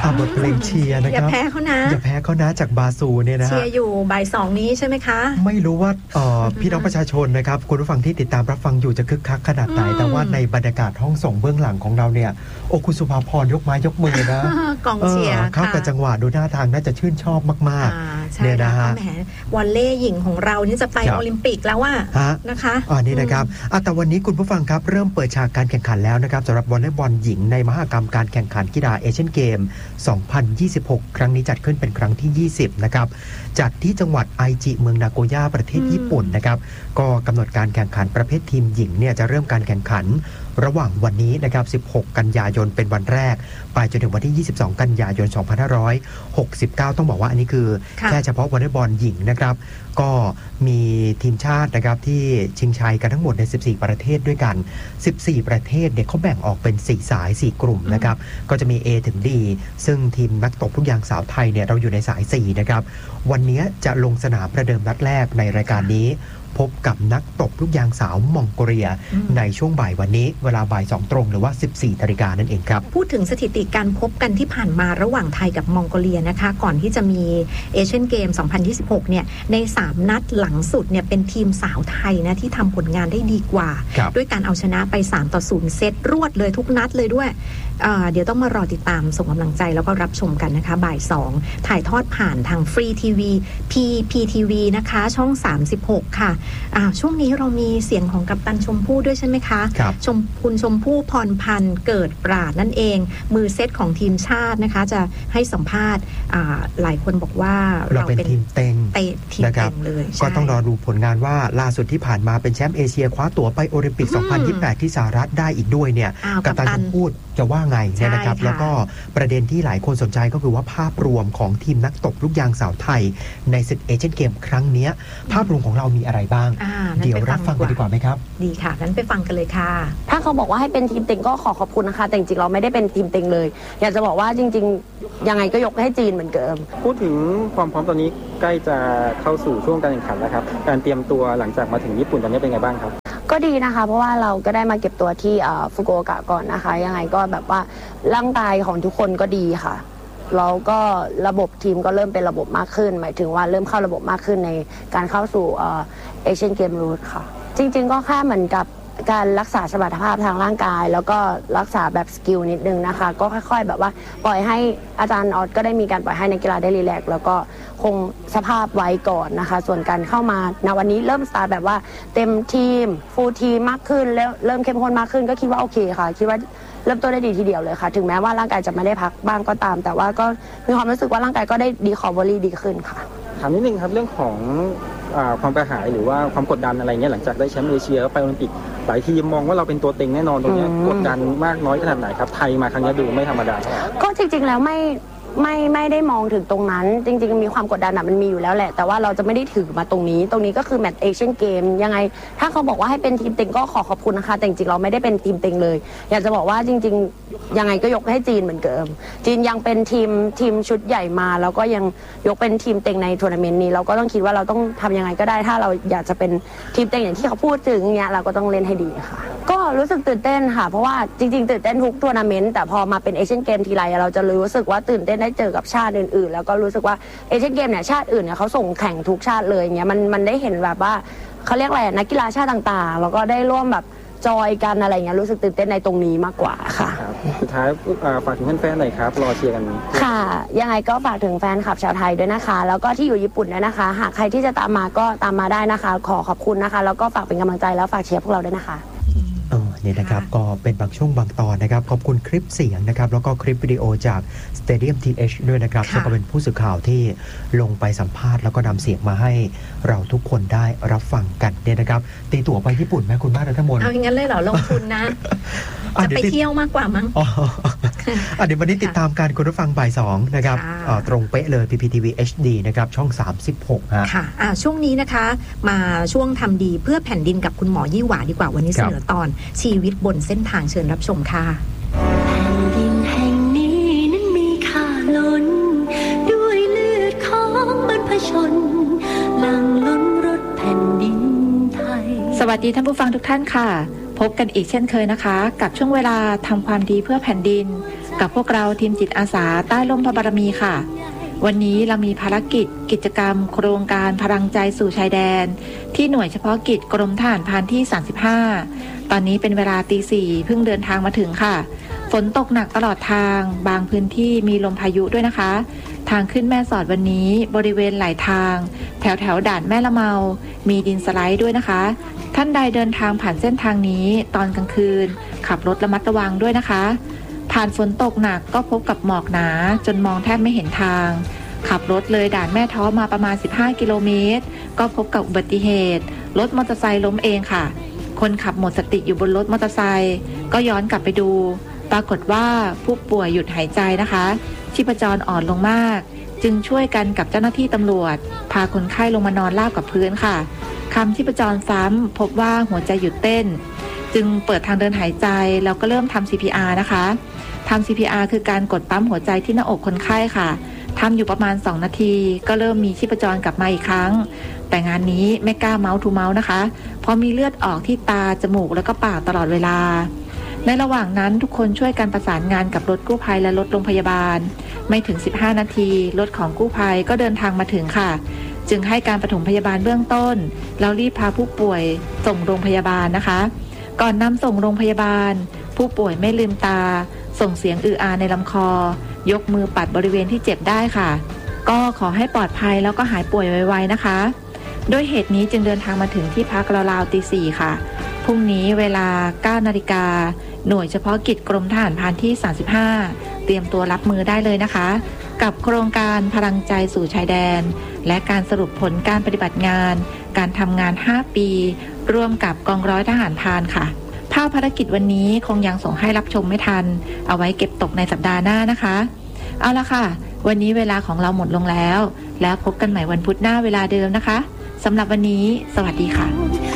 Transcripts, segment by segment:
บทเพลงเชียร์นะครับอย่าแพ้เขานะจากบาซูเนี่ยนะฮะเชียร์อยู่บ่าย2นี้ใช่ไหมคะไม่รู้ว่าพี่น้องประชาชนนะครับคุณผู้ฟังที่ติดตามรับฟังอยู่จะคึกคักขนาดไหนแต่ว่าในบรรยากาศห้องส่งเบื้องหลังของเราเนี่ยโอคุณสุภาพรยกไม้ยกมือนะกองเชียร์เข้ากับจังหวะดูหน้าทางน่าจะชื่นชอบมากๆเนี่ยนะฮะแหมวอลเลย์หญิงของเรานี่จะไปโอลิมปิกแล้วว่านะคะนี่นะครับแต่วันนี้คุณผู้ฟังครับเริ่มเปิดฉากการแข่งขันแล้วนะครับสำหรับวอลเลย์บอลหญิงในมหกรรมการแข่งขันกีฬาเอเชียนเกม 2026 ครั้งนี้จัดขึ้นเป็นครั้งที่20นะครับจัดที่จังหวัดไอจิเมืองนาโกย่าประเทศญี่ปุ่นนะครับก็กำหนดการแข่งขันประเภททีมหญิงเนี่ยจะเริ่มการแข่งขันระหว่างวันนี้นะครับ16กันยายนเป็นวันแรกไปจนถึงวันที่22กันยายน2569ต้องบอกว่าอันนี้คือแค่เฉพาะวอลเลย์บอลหญิงนะครับก็มีทีมชาตินะครับที่ชิงชัยกันทั้งหมดใน14ประเทศด้วยกัน14ประเทศเนี่ยเขาแบ่งออกเป็น4สาย4กลุ่มนะครับก็จะมี A ถึง D ซึ่งทีมนักตบลูกยางสาวไทยเนี่ยเราอยู่ในสาย4นะครับวันนี้จะลงสนามประเดิมนัดแรกในรายการนี้พบกับนักตบลูกยางสาวมองโกเลียในช่วงบ่ายวันนี้เวลาบ่าย2ตรงหรือว่า 14 นาฬิกานั่นเองครับพูดถึงสถิติการพบกันที่ผ่านมาระหว่างไทยกับมองโกเลียนะคะก่อนที่จะมีเอเชียนเกม 2026 เนี่ยใน3นัดหลังสุดเนี่ยเป็นทีมสาวไทยนะที่ทำผลงานได้ดีกว่าด้วยการเอาชนะไป3-0เซตรวดเลยทุกนัดเลยด้วยเดี๋ยวต้องมารอติดตามส่งกำลังใจแล้วก็รับชมกันนะคะบ่าย2ถ่ายทอดผ่านทางฟรีทีวี PPTV นะคะช่อง36ค่ะช่วงนี้เรามีเสียงของกัปตันชมพู่ด้วยใช่ไหมคะคุณชมพู่พรพันธ์เกิดปราดนั่นเองมือเซตของทีมชาตินะคะจะให้สัมภาษณ์หลายคนบอกว่าเราเป็นทีมเต็งนะครับก็ต้องรอดูผลงานว่าล่าสุดที่ผ่านมาเป็นแชมป์เอเชียคว้าตั๋วไปโอลิมปิก 2028 ที่สหรัฐได้อีกด้วยเนี่ยกัปตันชมพู่จะว่าไงเนี่ยนะครับแล้วก็ประเด็นที่หลายคนสนใจก็คือว่าภาพรวมของทีมนักตบลูกยางสาวไทยในศึกเอเชียนเกมครั้งนี้ภาพรวมของเรามีอะไรบ้างเดี๋ยวรับฟังกันดีกว่าไหมครับดีค่ะงั้นไปฟังกันเลยค่ะถ้าเขาบอกว่าให้เป็นทีมเต็งก็ขอบคุณนะคะแต่จริงๆเราไม่ได้เป็นทีมเต็งเลยอยากจะบอกว่าจริงๆยังไงก็ยกให้จีนเหมือนเดิมพูดถึงความพร้อมตอนนี้ใกล้จะเข้าสู่ช่วงการแข่งขันแล้วครับการเตรียมตัวหลังจากมาถึงญี่ปุ่นตอนนี้เป็นไงบ้างครับก็ดีนะคะเพราะว่าเราก็ได้มาเก็บตัวที่ฟุกุโอกะก่อนนะคะยังไงก็แบบว่าร่างกายของทุกคนก็ดีค่ะแล้วก็ระบบทีมก็เริ่มเป็นระบบมากขึ้นหมายถึงว่าเริ่มเข้าระบบมากขึ้นในการเข้าสู่เอเชียนเกมรูทค่ะจริงๆก็แค่เหมือนกับการรักษาสมรรถภาพทางร่างกายแล้วก็รักษาแบบสกิลนิดนึงนะคะก็ค่อยๆแบบว่าปล่อยให้อาจารย์ออสก็ได้มีการปล่อยให้นักกีฬาได้รีแลกซ์แล้วก็คงสภาพไว้ก่อนนะคะส่วนการเข้ามาณวันนี้เริ่มสตาร์ทแบบว่าเต็มทีมฟูลทีมมากขึ้นแล้วเริ่มเข้มข้นมากขึ้นก็คิดว่าโอเคค่ะคิดว่าเริ่มต้นได้ดีทีเดียวเลยค่ะถึงแม้ว่าร่างกายจะไม่ได้พักบ้างก็ตามแต่ว่าก็มีความรู้สึกว่าร่างกายก็ได้ดีคอร์บอรี่ดีขึ้นค่ะถามนิดนึงครับเรื่องของความกระหายหรือว่าความกดดันอะไรเงี้ยหลังจากได้แชมป์เอเชียแล้วไปโอลิมปิกหลายทีมมองว่าเราเป็นตัวเต็งแน่นอนตรงนี้กดดันมากน้อยขนาดไหนครับไทยมาครั้งนี้ดูไม่ธรรมดาก็จริงๆแล้วไม่ได้มองถึงตรงนั้นจริงๆมีความกดดันมันมีอยู่แล้วแหละแต่ว่าเราจะไม่ได้ถือมาตรงนี้ก็คือแมตช์เอเชียนเกมยังไงถ้าเขาบอกว่าให้เป็นทีมเต็งก็ขอบคุณนะคะแต่จริงๆเราไม่ได้เป็นทีมเต็งเลยอยากจะบอกว่าจริงๆยังไงก็ยกให้จีนเหมือนเดิมจีนยังเป็นทีมชุดใหญ่มาแล้วก็ยังยกเป็นทีมเต็งในทัวร์นาเมนต์นี้เราก็ต้องคิดว่าเราต้องทำยังไงก็ได้ถ้าเราอยากจะเป็นทีมเต็งอย่างที่เขาพูดถึงเนี้ยเราก็ต้องเล่นให้ดีค่ะก็รู้สึกตื่นเต้นค่ะเพราะว่าจริงๆตื่นเต้นทุกทัวร์นาเมนต์แต่พอมาเป็นเอเชียนเกมทีไรเราจะรู้สึกว่าตื่นเต้นได้เจอกับชาติอื่นๆแล้วก็รู้สึกว่าเอเชียนเกมเนี่ยชาติอื่นเนี่ยเขาส่งแข่งทุกชาติเลยอย่างเงี้ยมันได้เห็นแบบว่าเขาเรียกอะไรนักกีฬาชาติต่างๆแล้วก็ได้ร่วมแบบจอยกันอะไรเงี้ยรู้สึกตื่นเต้นในตรงนี้มากกว่าค่ะสุดท้ายฝากถึงแฟนๆหน่อยครับรอเชียร์กันค่ะยังไงก็ฝากถึงแฟนคลับชาวไทยด้วยนะคะแล้วก็ที่อยู่ญี่ปุ่นด้วยนะคะหากใครที่จะตามมาก็ตามมาได้นะคะขอบคุณนะคะแล้วก็ฝากเป็นกำลังใจแล้วฝากเชียร์พวกเราด้วยนะคะนี่นะครับก็เป็นบางช่วงบางตอนนะครับขอบคุณคลิปเสียงนะครับแล้วก็คลิปวิดีโอจาก Stadium TH ด้วยนะครับซึ่งก็เป็นผู้สื่อข่าวที่ลงไปสัมภาษณ์แล้วก็นำเสียงมาให้เราทุกคนได้รับฟังกันเนี่ยนะครับตีตั๋วไปญี่ปุ่นไหมคุณมารัตมนเอาอย่างนั้นเลยเหรอลงทุนนะจะไปเที่ยวมากกว่ามั้งเดี๋ยววันนี้ติดตามการคุณผู้ฟังบ่าย2นะครับตรงเป๊ะเลย PPTV HD นะครับช่อง36 ค่ะช่วงนี้นะคะมาช่วงทำดีเพื่อแผ่นดินกับคุณหมอยี่หว่าดีกว่าวันนี้เสนอตอนชีวิตบนเส้นทางเชิญรับชมค่ะแผ่นดินแห่งนี้นั้นมีค่าล้นด้วยเลือดของบรรพชนหลั่งล้นรถแผ่นดินไทยสวัสดีท่านผู้ฟังทุกท่านค่ะพบกันอีกเช่นเคยนะคะกับช่วงเวลาทำความดีเพื่อแผ่นดินกับพวกเราทีมจิตอาสาใต้ร่มพระบารมีค่ะวันนี้เรามีภารกิจกิจกรรมโครงการพลังใจสู่ชายแดนที่หน่วยเฉพาะกิจกรมทหารพรานที่35ตอนนี้เป็นเวลา 4:00 เพิ่งเดินทางมาถึงค่ะฝนตกหนักตลอดทางบางพื้นที่มีลมพายุด้วยนะคะทางขึ้นแม่สอดวันนี้บริเวณหลายทางแถวด่านแม่ละเมามีดินสไลด์ด้วยนะคะท่านใดเดินทางผ่านเส้นทางนี้ตอนกลางคืนขับรถระมัดระวังด้วยนะคะผ่านฝนตกหนักก็พบกับหมอกหนาจนมองแทบไม่เห็นทางขับรถเลยด่านแม่ท้อมาประมาณ15กิโลเมตรก็พบกับอุบัติเหตุรถมอเตอร์ไซค์ล้มเองค่ะคนขับหมดสติอยู่บนรถมอเตอร์ไซค์ก็ย้อนกลับไปดูปรากฏว่าผู้ป่วยหยุดหายใจนะคะชีพจรอ่อนลงมากจึงช่วยกันกับเจ้าหน้าที่ตำรวจพาคนไข้ลงมานอนราบกับพื้นค่ะคำชีพจรซ้ำพบว่าหัวใจหยุดเต้นจึงเปิดทางเดินหายใจแล้วก็เริ่มทำ CPR นะคะทำ CPR คือการกดปั๊มหัวใจที่หน้าอกคนไข้ค่ะทำอยู่ประมาณ2นาทีก็เริ่มมีชีพจรกลับมาอีกครั้งแต่งานนี้ไม่กล้าเมาส์ทูเมาส์นะคะเพราะมีเลือดออกที่ตาจมูกแล้วก็ปากตลอดเวลาในระหว่างนั้นทุกคนช่วยกันประสานงานกับรถกู้ภัยและรถโรงพยาบาลไม่ถึง15นาทีรถของกู้ภัยก็เดินทางมาถึงค่ะจึงให้การปฐมพยาบาลเบื้องต้นแล้วรีบพาผู้ป่วยส่งโรงพยาบาลนะคะก่อนนำส่งโรงพยาบาลผู้ป่วยไม่ลืมตาส่งเสียงอืออาในลำคอยกมือปัดบริเวณที่เจ็บได้ค่ะก็ขอให้ปลอดภัยแล้วก็หายป่วยไวๆนะคะด้วยเหตุนี้จึงเดินทางมาถึงที่พักราวๆ 4:00 ค่ะพรุ่งนี้เวลา 9 นาฬิกาหน่วยเฉพาะกิจกรมทหารพรานที่35เตรียมตัวรับมือได้เลยนะคะกับโครงการพลังใจสู่ชายแดนและการสรุปผลการปฏิบัติงานการทำงาน5ปีร่วมกับกองร้อยทหารพรานค่ะภาพภารกิจวันนี้คงยังส่งให้รับชมไม่ทันเอาไว้เก็บตกในสัปดาห์หน้านะคะเอาละค่ะวันนี้เวลาของเราหมดลงแล้วพบกันใหม่วันพุธหน้าเวลาเดิมนะคะสำหรับวันนี้สวัสดีค่ะ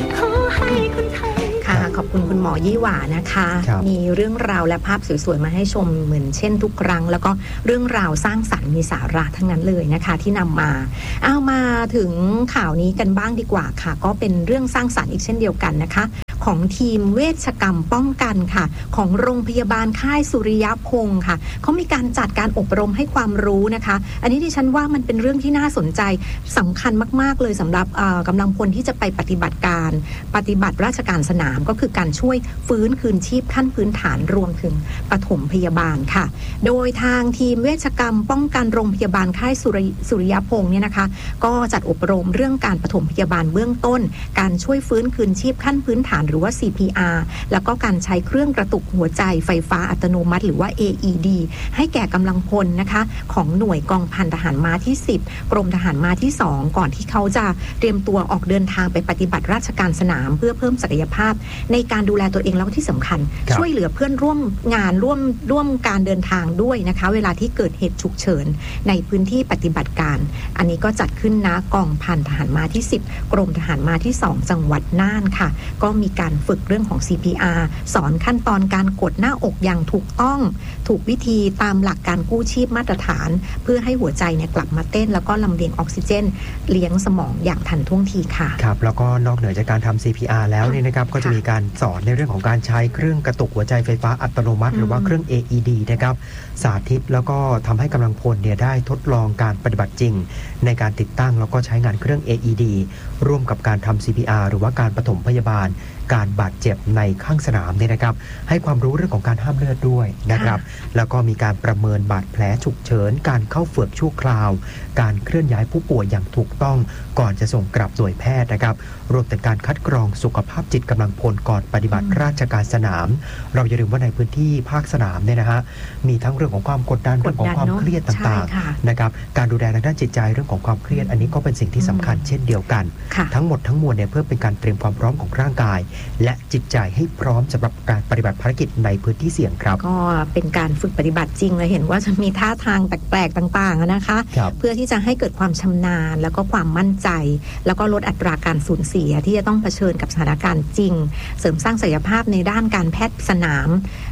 ค่ะขอบคุณคุณหมอยี่หว่านะคะมีเรื่องราวและภาพสวยๆมาให้ชมเหมือนเช่นทุกครั้งแล้วก็เรื่องราวสร้างสรรค์มีสาระทั้งนั้นเลยนะคะที่นำมาเอามาถึงข่าวนี้กันบ้างดีกว่าค่ะก็เป็นเรื่องสร้างสรรค์อีกเช่นเดียวกันนะคะของทีมเวชกรรมป้องกันค่ะของโรงพยาบาลค่ายสุริยพงศ์ค่ะเขามีการจัดการอบรมให้ความรู้นะคะอันนี้ดิฉันว่ามันเป็นเรื่องที่น่าสนใจสำคัญมากๆเลยสำหรับกำลังพลที่จะไปปฏิบัติราชการสนามก็คือการช่วยฟื้นคืนชีพขั้นพื้นฐานรวมถึงปฐมพยาบาลค่ะโดยทางทีมเวชกรรมป้องกันโรงพยาบาลค่ายสุริยพงศ์เนี่ยนะคะก็จัดอบรมเรื่องการปฐมพยาบาลเบื้องต้นการช่วยฟื้นคืนชีพขั้นพื้นฐานหรือว่า CPR แล้วก็การใช้เครื่องกระตุกหัวใจไฟฟ้าอัตโนมัติหรือว่า AED ให้แก่กำลังพลนะคะของหน่วยกองพันทหารม้าที่10กรมทหารม้าที่2ก่อนที่เขาจะเตรียมตัวออกเดินทางไปปฏิบัติราชการสนามเพื่อเพิ่มศักยภาพในการดูแลตัวเองแล้วที่สำคัญช่วยเหลือเพื่อนร่วมงานร่วมการเดินทางด้วยนะคะเวลาที่เกิดเหตุฉุกเฉินในพื้นที่ปฏิบัติการอันนี้ก็จัดขึ้นณกองพันทหารม้าที่10กรมทหารม้าที่2จังหวัดน่านค่ะก็มีการฝึกเรื่องของ CPR สอนขั้นตอนการกดหน้าอกอย่างถูกต้องถูกวิธีตามหลักการกู้ชีพมาตรฐานเพื่อให้หัวใจเนี่ยกลับมาเต้นแล้วก็ลำเลียงออกซิเจนเลี้ยงสมองอย่างทันท่วงทีค่ะครับแล้วก็นอกเหนือจากการทำ CPR แล้วนี่นะครับก็จะมีการสอนในเรื่องของการใช้เครื่องกระตุกหัวใจไฟฟ้าอัตโนมัติหรือว่าเครื่อง AED นะครับสาธิตแล้วก็ทำให้กำลังพลเนี่ยได้ทดลองการปฏิบัติจริงในการติดตั้งแล้วก็ใช้งานเครื่อง AED ร่วมกับการทำ CPR หรือว่าการปฐมพยาบาลการบาดเจ็บในข้างสนามเนี่ยนะครับให้ความรู้เรื่องของการห้ามเลือดด้วยนะครับแล้วก็มีการประเมินบาดแผลฉุกเฉินการเข้าเฝือกชั่วคราวการเคลื่อนย้ายผู้ป่วยอย่างถูกต้องก่อนจะส่งกลับหน่วยแพทย์นะครับรวมถึงการคัดกรองสุขภาพจิตกำลังพลก่อนปฏิบัติราชการสนามเราอย่าลืมว่าในพื้นที่ภาคสนามเนี่ยนะฮะมีทั้งเรื่องของความกดดันเรื่องของความเครียดต่างๆนะครับการดูแลทางด้านจิตใจเรื่องของความเครียดอันนี้ก็เป็นสิ่งที่สำคัญเช่นเดียวกันทั้งหมดทั้งมวลเนี่ยเพื่อเป็นการเตรียมความพร้อมของร่างกายและจิตใจให้พร้อมสำหรับการปฏิบัติภารกิจในพื้นที่เสี่ยงครับก็เป็นการฝึกปฏิบัติจริงเลยเห็นว่าจะมีท่าทางแปลกๆต่างๆนะคะเพื่อที่จะให้เกิดความชำนาญแล้วก็ความมั่นใจแล้วก็ลดอัตราการสูญเสียที่จะต้องเผชิญกับสถานการณ์จริงเสริมสร้างศักยภาพในด้านการแพทย์สนาม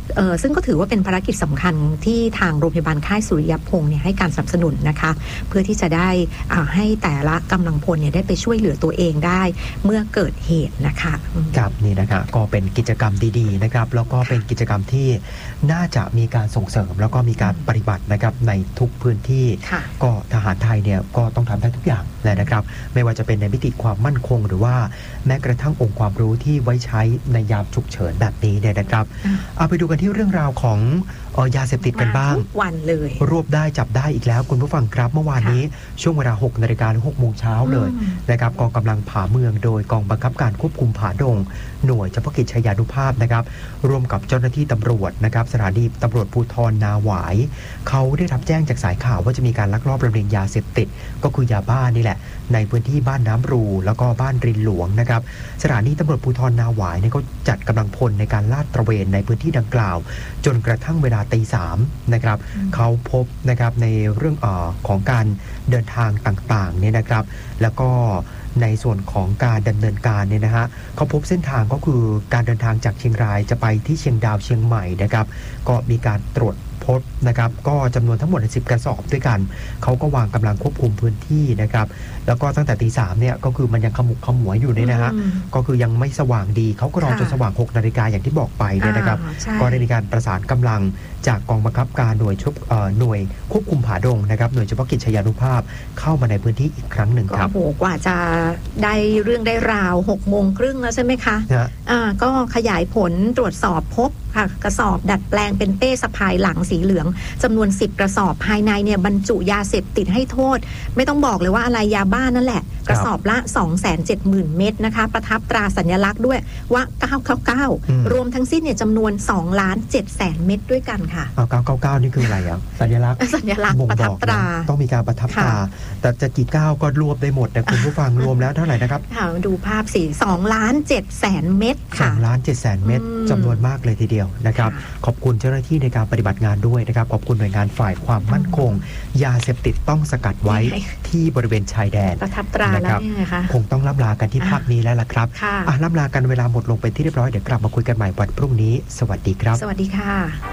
ซึ่งก็ถือว่าเป็นภารกิจสำคัญที่ทางโรงพยาบาลค่ายสุริยพงษ์เนี่ยให้การสนับสนุนนะคะเพื่อที่จะได้ให้แต่ละกำลังพลเนี่ยได้ไปช่วยเหลือตัวเองได้เมื่อเกิดเหตุนะคะครับนี่นะครับก็เป็นกิจกรรมดีๆนะครับแล้วก็เป็นกิจกรรมที่น่าจะมีการส่งเสริมแล้วก็มีการปฏิบัตินะครับในทุกพื้นที่ก็ทหารไทยเนี่ยก็ต้องทำได้ทุกอย่างเลยนะครับไม่ว่าจะเป็นในมิติความมั่นคงหรือว่าแม้กระทั่งองค์ความรู้ที่ไว้ใช้ในยามฉุกเฉินแบบนี้เนี่ยนะครับเอาไปดูกันที่เรื่องราวของยาเสพติดกันบ้างทุกวันเลยรวบได้จับได้อีกแล้วคุณผู้ฟังครับเมื่อวานนี้ช่วงเวลา 6 นาฬิกาหรือ 6 โมงเช้าเลยนะครับกองกำลังผาเมืองโดยกองบังคับการควบคุมผาดงหน่วยเฉพาะกิจชัยยานุภาพนะครับร่วมกับเจ้าหน้าที่ตำรวจนะครับสถานีตำรวจภูธรนาหวายเขาได้รับแจ้งจากสายข่าวว่าจะมีการลักลอบลำเลียงยาเสพติดก็คือยาบ้านี่แหละในพื้นที่บ้านน้ำรูแล้วก็บ้านรินหลวงนะครับสถานีตำรวจภูธรนาหวายเนี่ยเขาจัดกำลังพลในการลาดตระเวนในพื้นที่ดังกล่าวจนกระทั่งเวลาตี 3นะครับเขาพบนะครับในเรื่องของการเดินทางต่างๆเนี่ยนะครับแล้วก็ในส่วนของการดำเนินการเนี่ยนะฮะเขาพบเส้นทางก็คือการเดินทางจากเชียงรายจะไปที่เชียงดาวเชียงใหม่นะครับก็มีการตรวจพบนะครับก็จำนวนทั้งหมด10 กระสอบด้วยกันเขาก็วางกำลังควบคุมพื้นที่นะครับแล้วก็ตั้งแต่ตี 3เนี่ยก็คือมันยังขมุกขมัวอยู่เนี่ยนะฮะก็คือยังไม่สว่างดีเขาก็รอจนสว่าง 6 นาฬิกาอย่างที่บอกไปเนี่ยนะครับก็ได้มีการประสานกำลังจากกองบังคับการหน่วยควบคุมผาดงนะครับหน่วยเฉพาะกิจชัยยานุภาพเข้ามาในพื้นที่อีกครั้งหนึ่งครับโอ้โหกว่าจะได้เรื่องได้ราว 6:30 แล้วใช่ไหมคะก็ขยายผลตรวจสอบพบค่ะกระสอบดัดแปลงเป็นเป้สะพายหลังสีเหลืองจำนวน10 กระสอบภายในเนี่ยบรรจุยาเสพติดให้โทษไม่ต้องบอกเลยว่าอะไรยาบ้านั่นแหละกระสอบละ 270,000 เม็ดนะคะประทับตราสัญลักษณ์ด้วยว่า999รวมทั้งสิ้นเนี่ยจำนวน 2,700,000 เม็ดด้วยกันค่ะ 999นี่คืออะไรอ่ะสัญลักษณ์ประทับตราต้องมีการประทับตราแต่จะกี่ก้าวก็รวบได้หมดแต่คุณผู้ฟังรวมแล้วเท่าไหร่นะครับดูภาพสิ 2,700,000 เม็ดค่ะ 2,700,000 เม็ดจำนวนมากเลยทีเดียวนะครับขอบคุณเจ้าหน้าที่ในการปฏิบัติงานด้วยนะครับขอบคุณหน่วยงานฝ่ายความมั่นคงยาเสพติดต้องสกัดไว้ที่บริเวณชายแดนประทับตราแล้วนี่ค่ะคงต้องล่ำลากันที่ภาคนี้แล้วล่ะครับล่ำลากันเวลาหมดลงไปที่เรียบร้อยเดี๋ยวกลับมาคุยกันใหม่วันพรุ่งนี้สวัสดีครับสวัสดีค่ะ